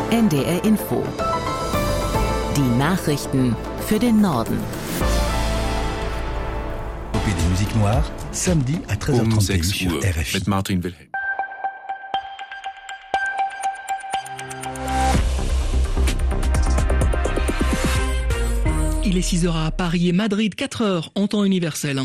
NDR Info. Die Nachrichten für den Norden. Des musiques noires, samedi à 13h30 sur RFI. Mit Martin Wilhelm. Il est 6h à Paris et Madrid, 4h en temps universel.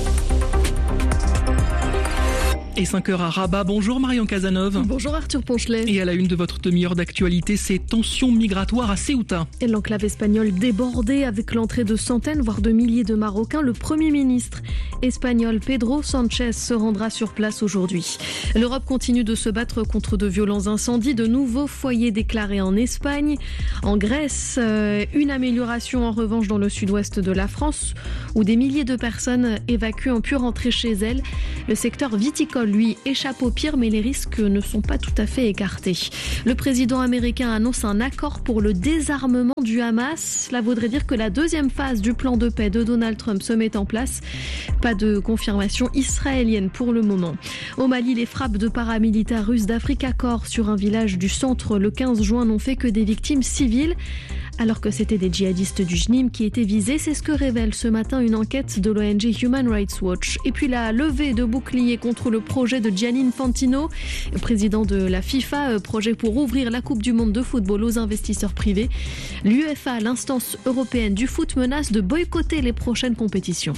Et 5h à Rabat. Bonjour Marion Cazeneuve. Bonjour Arthur Ponchelet. Et à la une de votre demi-heure d'actualité, ces tensions migratoires à Ceuta. Et l'enclave espagnole débordée avec l'entrée de centaines, voire de milliers de Marocains. Le Premier ministre espagnol Pedro Sánchez se rendra sur place aujourd'hui. L'Europe continue de se battre contre de violents incendies, de nouveaux foyers déclarés en Espagne. En Grèce, une amélioration en revanche dans le sud-ouest de la France, où des milliers de personnes évacuées ont pu rentrer chez elles. Le secteur viticole, lui, échappe au pire, mais les risques ne sont pas tout à fait écartés. Le président américain annonce un accord pour le désarmement du Hamas. Cela voudrait dire que la deuxième phase du plan de paix de Donald Trump se met en place. Pas de confirmation israélienne pour le moment. Au Mali, les frappes de paramilitaires russes d'Africa Corps sur un village du centre le 15 juin n'ont fait que des victimes civiles, alors que c'était des djihadistes du JNIM qui étaient visés. C'est ce que révèle ce matin une enquête de l'ONG Human Rights Watch. Et puis la levée de boucliers contre le projet de Gianni Infantino, président de la FIFA, projet pour ouvrir la Coupe du Monde de football aux investisseurs privés. L'UEFA, l'instance européenne du foot, menace de boycotter les prochaines compétitions.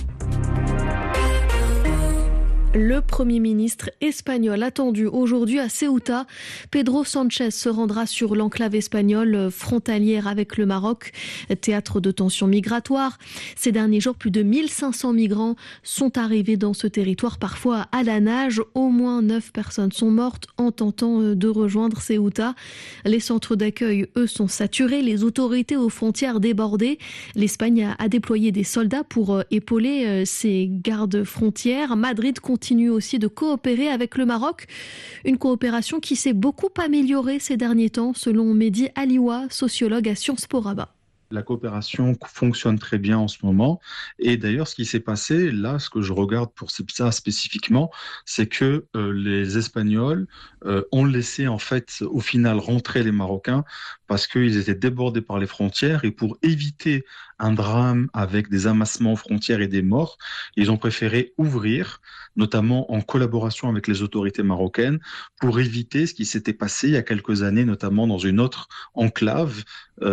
Le Premier ministre espagnol attendu aujourd'hui à Ceuta. Pedro Sánchez se rendra sur l'enclave espagnole frontalière avec le Maroc, théâtre de tensions migratoires. Ces derniers jours, plus de 1500 migrants sont arrivés dans ce territoire, parfois à la nage. Au moins 9 personnes sont mortes en tentant de rejoindre Ceuta. Les centres d'accueil, eux, sont saturés. Les autorités aux frontières débordées. L'Espagne a déployé des soldats pour épauler ces gardes frontières. Madrid continue aussi de coopérer avec le Maroc. Une coopération qui s'est beaucoup améliorée ces derniers temps, selon Mehdi Aliwa, sociologue à Sciences Po Rabat. La coopération fonctionne très bien en ce moment. Et d'ailleurs, ce qui s'est passé, là, ce que je regarde pour ça spécifiquement, c'est que les Espagnols ont laissé, en fait, au final, rentrer les Marocains parce qu'ils étaient débordés par les frontières. Et pour éviter un drame avec des amassements aux frontières et des morts, ils ont préféré ouvrir, notamment en collaboration avec les autorités marocaines, pour éviter ce qui s'était passé il y a quelques années, notamment dans une autre enclave,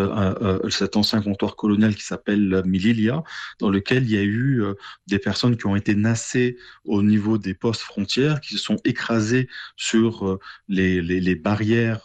cet ancien comptoir colonial qui s'appelle Melilla, dans lequel il y a eu des personnes qui ont été nassées au niveau des postes frontières, qui se sont écrasées sur les barrières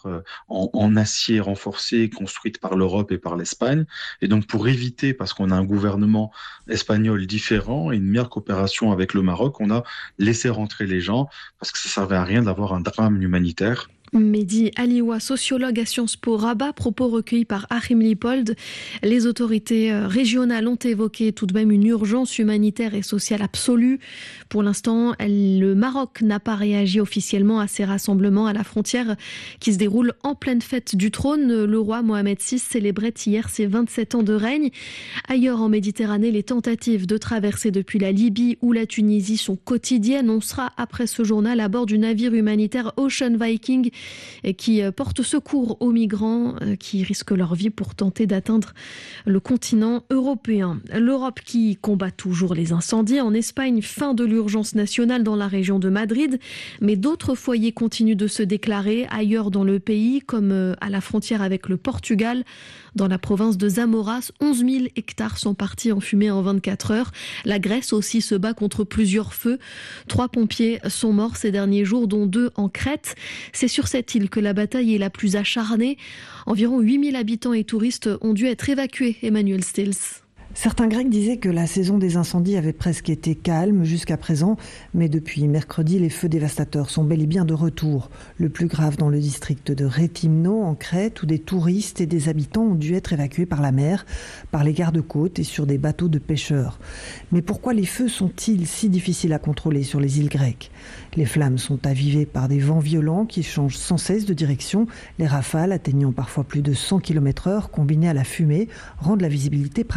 en acier renforcé construites par l'Europe et par l'Espagne. Et donc pour éviter, parce qu'on a un gouvernement espagnol différent et une meilleure coopération avec le Maroc, on a laissé rentrer les gens parce que ça servait à rien d'avoir un drame humanitaire. Mehdi Aliwa, sociologue à Sciences Po Rabat, propos recueillis par Achim Lippold. Les autorités régionales ont évoqué tout de même une urgence humanitaire et sociale absolue. Pour l'instant, le Maroc n'a pas réagi officiellement à ces rassemblements à la frontière qui se déroulent en pleine fête du trône. Le roi Mohamed VI célébrait hier ses 27 ans de règne. Ailleurs en Méditerranée, les tentatives de traverser depuis la Libye ou la Tunisie sont quotidiennes. On sera après ce journal à bord du navire humanitaire Ocean Viking qui porte secours aux migrants qui risquent leur vie pour tenter d'atteindre le continent européen. L'Europe qui combat toujours les incendies. En Espagne, fin de l'urgence nationale dans la région de Madrid, mais d'autres foyers continuent de se déclarer ailleurs dans le pays, comme à la frontière avec le Portugal. Dans la province de Zamora, 11 000 hectares sont partis en fumée en 24 heures. La Grèce aussi se bat contre plusieurs feux. 3 pompiers sont morts ces derniers jours, dont 2 en Crète. C'est sur cette île que la bataille est la plus acharnée. Environ 8 000 habitants et touristes ont dû être évacués. Emmanuel Stills. Certains Grecs disaient que la saison des incendies avait presque été calme jusqu'à présent, mais depuis mercredi, les feux dévastateurs sont bel et bien de retour. Le plus grave dans le district de Réthymno, en Crète, où des touristes et des habitants ont dû être évacués par la mer, par les gardes-côtes et sur des bateaux de pêcheurs. Mais pourquoi les feux sont-ils si difficiles à contrôler sur les îles grecques ? Les flammes sont avivées par des vents violents qui changent sans cesse de direction. Les rafales, atteignant parfois plus de 100 km/h, combinées à la fumée, rendent la visibilité pratiquement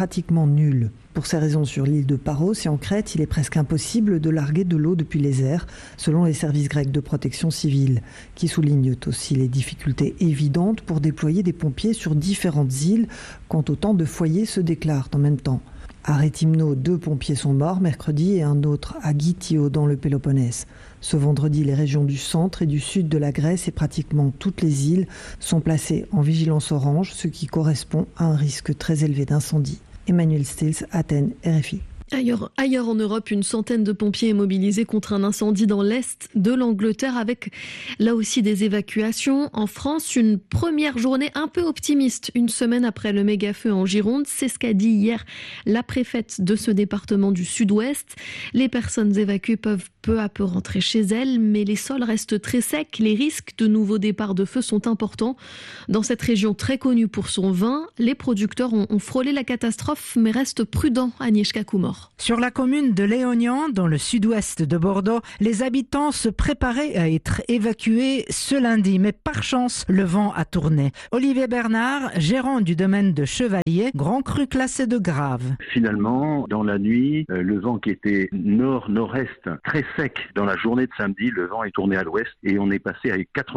nul. Pour ces raisons, sur l'île de Paros et en Crète, il est presque impossible de larguer de l'eau depuis les airs, selon les services grecs de protection civile, qui soulignent aussi les difficultés évidentes pour déployer des pompiers sur différentes îles quand autant de foyers se déclarent en même temps. À Réthymno, 2 pompiers sont morts mercredi et un autre à Gitio dans le Péloponnèse. Ce vendredi, les régions du centre et du sud de la Grèce et pratiquement toutes les îles sont placées en vigilance orange, ce qui correspond à un risque très élevé d'incendie. Emmanuel Stills, Athènes, RFI. Ailleurs en Europe, une centaine de pompiers est mobilisée contre un incendie dans l'est de l'Angleterre avec là aussi des évacuations. En France, une première journée un peu optimiste, une semaine après le méga-feu en Gironde. C'est ce qu'a dit hier la préfète de ce département du sud-ouest. Les personnes évacuées peuvent peu à peu rentrer chez elles, mais les sols restent très secs. Les risques de nouveaux départs de feu sont importants. Dans cette région très connue pour son vin, les producteurs ont frôlé la catastrophe, mais restent prudents. Agnieszka Kumor. Sur la commune de Léognan, dans le sud-ouest de Bordeaux, les habitants se préparaient à être évacués ce lundi. Mais par chance, le vent a tourné. Olivier Bernard, gérant du domaine de Chevalier, grand cru classé de grave. Finalement, dans la nuit, le vent qui était nord-nord-est, très sec, dans la journée de samedi, le vent est tourné à l'ouest et on est passé à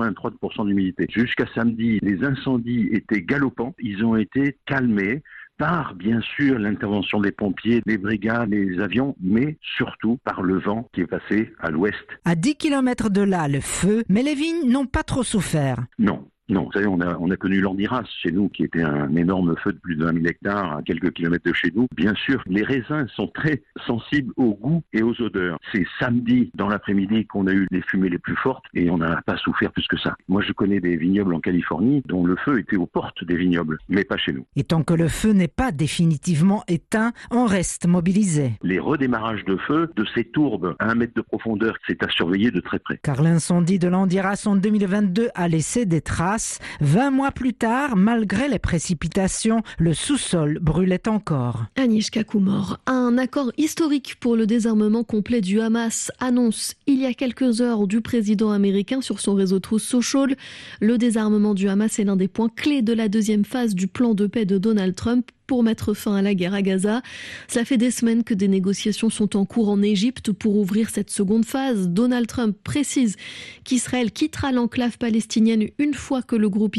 83% d'humidité. Jusqu'à samedi, les incendies étaient galopants. Ils ont été calmés par, bien sûr, l'intervention des pompiers, des brigades, des avions, mais surtout par le vent qui est passé à l'ouest. À 10 km de là, le feu, mais les vignes n'ont pas trop souffert. Non, vous savez, on a connu l'Andiras chez nous, qui était un énorme feu de plus de 20 000 hectares à quelques kilomètres de chez nous. Bien sûr, les raisins sont très sensibles au goût et aux odeurs. C'est samedi, dans l'après-midi, qu'on a eu les fumées les plus fortes et on n'a pas souffert plus que ça. Moi, je connais des vignobles en Californie dont le feu était aux portes des vignobles, mais pas chez nous. Et tant que le feu n'est pas définitivement éteint, on reste mobilisé. Les redémarrages de feu de ces tourbes à 1 mètre de profondeur, c'est à surveiller de très près. Car l'incendie de l'Andiras en 2022 a laissé des traces. 20 mois plus tard, malgré les précipitations, le sous-sol brûlait encore. Agnieszka Kumor, un accord historique pour le désarmement complet du Hamas annonce il y a quelques heures du président américain sur son réseau Truth Social. Le désarmement du Hamas est l'un des points clés de la deuxième phase du plan de paix de Donald Trump pour mettre fin à la guerre à Gaza. Ça fait des semaines que des négociations sont en cours en Égypte pour ouvrir cette seconde phase. Donald Trump précise qu'Israël quittera l'enclave palestinienne une fois que le groupe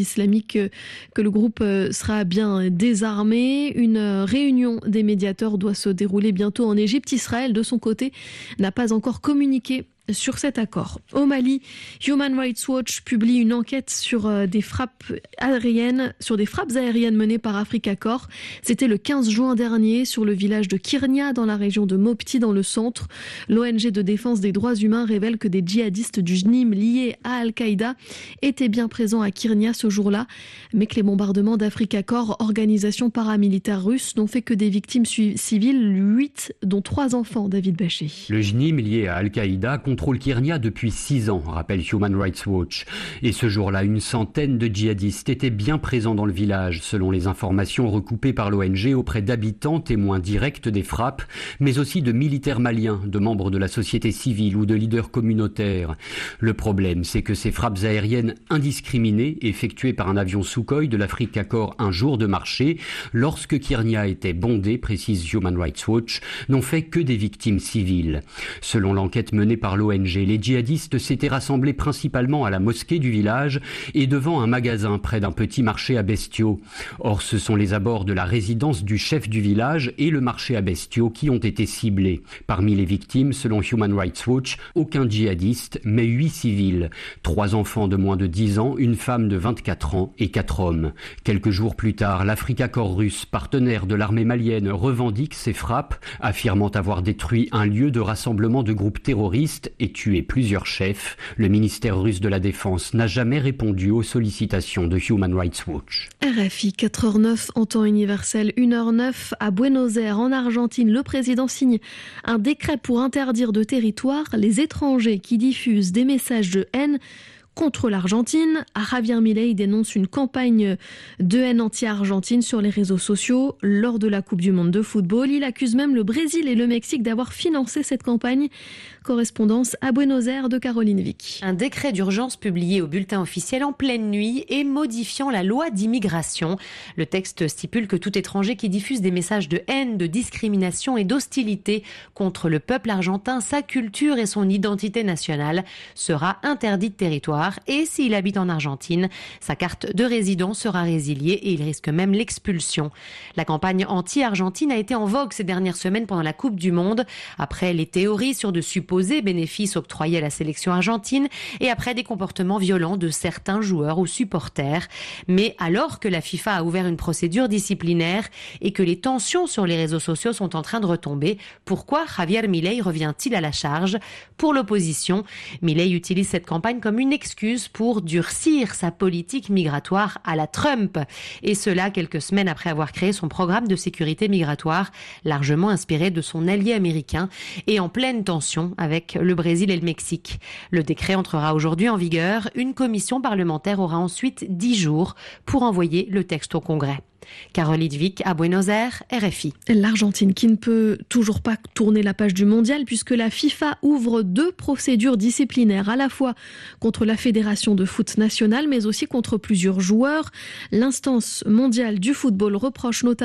sera bien désarmé. Une réunion des médiateurs doit se dérouler bientôt en Égypte. Israël, de son côté, n'a pas encore communiqué sur cet accord. Au Mali, Human Rights Watch publie une enquête sur des frappes aériennes menées par Africa Corps. C'était le 15 juin dernier sur le village de Kirnia dans la région de Mopti dans le centre. L'ONG de défense des droits humains révèle que des djihadistes du JNIM liés à Al-Qaïda étaient bien présents à Kirnia ce jour-là, mais que les bombardements d'Africa Corps, organisation paramilitaire russe, n'ont fait que des victimes civiles, 8 dont 3 enfants. David Bachet. Le JNIM lié à Al-Qaïda contrôle Kirnia depuis 6 ans, rappelle Human Rights Watch. Et ce jour-là, une centaine de djihadistes étaient bien présents dans le village, selon les informations recoupées par l'ONG auprès d'habitants, témoins directs des frappes, mais aussi de militaires maliens, de membres de la société civile ou de leaders communautaires. Le problème, c'est que ces frappes aériennes indiscriminées, effectuées par un avion Sukhoi de l'Africa Corps un jour de marché, lorsque Kirnia était bondé, précise Human Rights Watch, n'ont fait que des victimes civiles. Selon l'enquête menée par l'ONG, les djihadistes s'étaient rassemblés principalement à la mosquée du village et devant un magasin près d'un petit marché à bestiaux. Or, ce sont les abords de la résidence du chef du village et le marché à bestiaux qui ont été ciblés. Parmi les victimes, selon Human Rights Watch, aucun djihadiste, mais 8 civils. 3 enfants de moins de 10 ans, une femme de 24 ans et 4 hommes. Quelques jours plus tard, l'Africa Corps russe, partenaire de l'armée malienne, revendique ces frappes, affirmant avoir détruit un lieu de rassemblement de groupes terroristes et tué plusieurs chefs. Le ministère russe de la Défense n'a jamais répondu aux sollicitations de Human Rights Watch. RFI 4h09 en temps universel, 1h09 à Buenos Aires en Argentine. Le président signe un décret pour interdire de territoire les étrangers qui diffusent des messages de haine contre l'Argentine. Javier Milei dénonce une campagne de haine anti-argentine sur les réseaux sociaux lors de la Coupe du Monde de football. Il accuse même le Brésil et le Mexique d'avoir financé cette campagne. Correspondance à Buenos Aires de Caroline Vic. Un décret d'urgence publié au bulletin officiel en pleine nuit et modifiant la loi d'immigration. Le texte stipule que tout étranger qui diffuse des messages de haine, de discrimination et d'hostilité contre le peuple argentin, sa culture et son identité nationale sera interdit de territoire, et s'il habite en Argentine, sa carte de résident sera résiliée et il risque même l'expulsion. La campagne anti-Argentine a été en vogue ces dernières semaines pendant la Coupe du Monde, après les théories sur de supposés bénéfices octroyés à la sélection argentine et après des comportements violents de certains joueurs ou supporters. Mais alors que la FIFA a ouvert une procédure disciplinaire et que les tensions sur les réseaux sociaux sont en train de retomber, pourquoi Javier Milei revient-il à la charge? Pour l'opposition, Milei utilise cette campagne comme une excuse pour durcir sa politique migratoire à la Trump. Et cela quelques semaines après avoir créé son programme de sécurité migratoire, largement inspiré de son allié américain et en pleine tension avec le Brésil et le Mexique. Le décret entrera aujourd'hui en vigueur. Une commission parlementaire aura ensuite 10 jours pour envoyer le texte au Congrès. Caroline Vic à Buenos Aires, RFI. L'Argentine qui ne peut toujours pas tourner la page du mondial puisque la FIFA ouvre 2 procédures disciplinaires à la fois contre la Fédération de foot nationale mais aussi contre plusieurs joueurs. L'instance mondiale du football reproche notamment